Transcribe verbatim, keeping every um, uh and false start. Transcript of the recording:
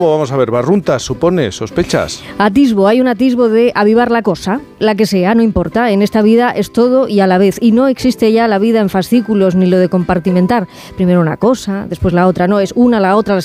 Vamos a ver, barruntas, supone, sospechas. Atisbo, hay un atisbo de avivar la cosa, la que sea, no importa. En esta vida es todo y a la vez. Y no existe ya la vida en fascículos ni lo de compartimentar. Primero una cosa, después la otra. No, es una, la otra, la